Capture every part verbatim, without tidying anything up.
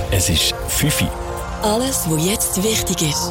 Es ist fünf Uhr. Alles, was jetzt wichtig ist.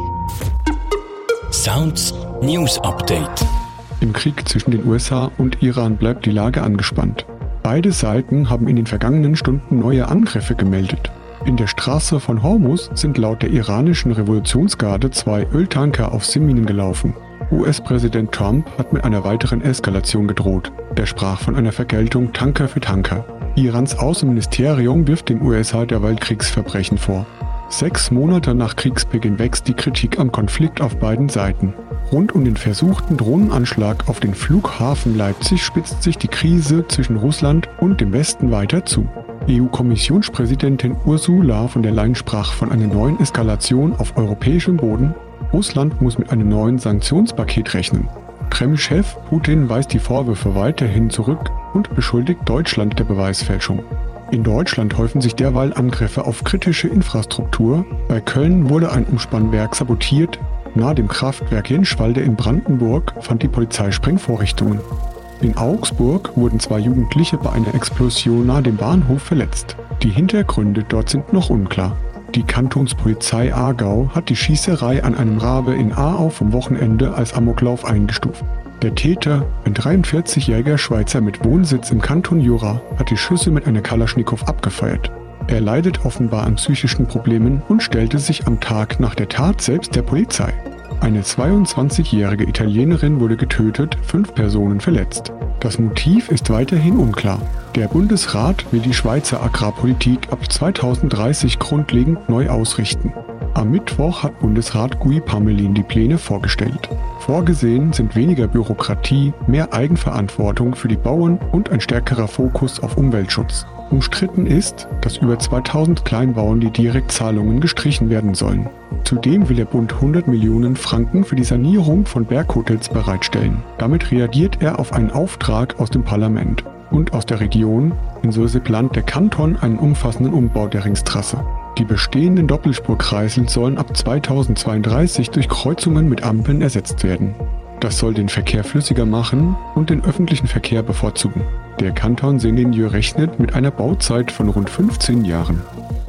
Sounds News Update. Im Krieg zwischen den U S A und Iran bleibt die Lage angespannt. Beide Seiten haben in den vergangenen Stunden neue Angriffe gemeldet. In der Straße von Hormuz sind laut der iranischen Revolutionsgarde zwei Öltanker auf Seeminen gelaufen. U S-Präsident Trump hat mit einer weiteren Eskalation gedroht. Er sprach von einer Vergeltung Tanker für Tanker. Irans Außenministerium wirft dem U S A derweil Kriegsverbrechen vor. Sechs Monate nach Kriegsbeginn wächst die Kritik am Konflikt auf beiden Seiten. Rund um den versuchten Drohnenanschlag auf den Flughafen Leipzig spitzt sich die Krise zwischen Russland und dem Westen weiter zu. E U-Kommissionspräsidentin Ursula von der Leyen sprach von einer neuen Eskalation auf europäischem Boden. Russland muss mit einem neuen Sanktionspaket rechnen. Kreml-Chef Putin weist die Vorwürfe weiterhin zurück und beschuldigt Deutschland der Beweisfälschung. In Deutschland häufen sich derweil Angriffe auf kritische Infrastruktur. Bei Köln wurde ein Umspannwerk sabotiert. Nahe dem Kraftwerk Jenschwalde in Brandenburg fand die Polizei Sprengvorrichtungen. In Augsburg wurden zwei Jugendliche bei einer Explosion nahe dem Bahnhof verletzt. Die Hintergründe dort sind noch unklar. Die Kantonspolizei Aargau hat die Schießerei an einem Rabe in Aarau vom Wochenende als Amoklauf eingestuft. Der Täter, ein dreiundvierzigjähriger Schweizer mit Wohnsitz im Kanton Jura, hat die Schüsse mit einer Kalaschnikow abgefeuert. Er leidet offenbar an psychischen Problemen und stellte sich am Tag nach der Tat selbst der Polizei. Eine zweiundzwanzigjährige Italienerin wurde getötet, fünf Personen verletzt. Das Motiv ist weiterhin unklar. Der Bundesrat will die Schweizer Agrarpolitik ab zweitausenddreißig grundlegend neu ausrichten. Am Mittwoch hat Bundesrat Guy Parmelin die Pläne vorgestellt. Vorgesehen sind weniger Bürokratie, mehr Eigenverantwortung für die Bauern und ein stärkerer Fokus auf Umweltschutz. Umstritten ist, dass über zweitausend Kleinbauern die Direktzahlungen gestrichen werden sollen. Zudem will der Bund hundert Millionen Franken für die Sanierung von Berghotels bereitstellen. Damit reagiert er auf einen Auftrag aus dem Parlament und aus der Region. In Sulze plant der Kanton einen umfassenden Umbau der Ringstrasse. Die bestehenden Doppelspurkreisel sollen ab zweitausendzweiunddreißig durch Kreuzungen mit Ampeln ersetzt werden. Das soll den Verkehr flüssiger machen und den öffentlichen Verkehr bevorzugen. Der Kanton Sengenjö rechnet mit einer Bauzeit von rund fünfzehn Jahren.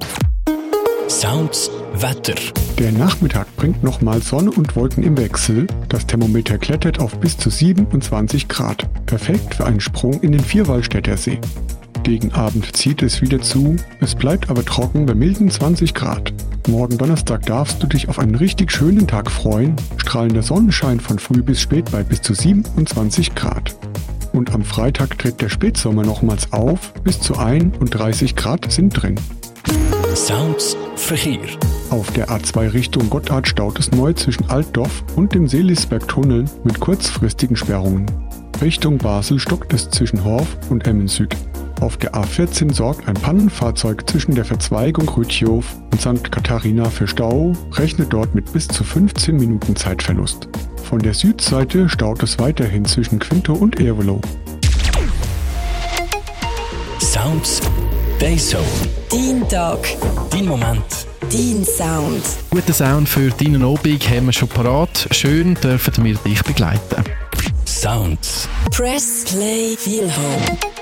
Sounds Wetter. Der Nachmittag bringt nochmal Sonne und Wolken im Wechsel. Das Thermometer klettert auf bis zu siebenundzwanzig Grad. Perfekt für einen Sprung in den Vierwaldstätter See. Gegen Abend zieht es wieder zu, es bleibt aber trocken bei milden zwanzig Grad. Morgen Donnerstag darfst du dich auf einen richtig schönen Tag freuen. Strahlender Sonnenschein von früh bis spät bei bis zu siebenundzwanzig Grad. Und am Freitag tritt der Spätsommer nochmals auf, bis zu einunddreißig Grad sind drin. Sounds Verkehr. Auf der A zwei Richtung Gotthard staut es neu zwischen Altdorf und dem Seelisberg-Tunnel mit kurzfristigen Sperrungen. Richtung Basel stockt es zwischen Horf und Emmensüd. Auf der A vierzehn sorgt ein Pannenfahrzeug zwischen der Verzweigung Rütjow und Sankt Katharina für Stau, rechnet dort mit bis zu fünfzehn Minuten Zeitverlust. Von der Südseite staut es weiterhin zwischen Quinto und Ervelo. Sounds Dayzone. Dein Tag. Dein Moment. Dein Sound. Guten Sound für deinen Abend haben wir schon parat. Schön dürfen wir dich begleiten. Sounds. Press Play Feel Home.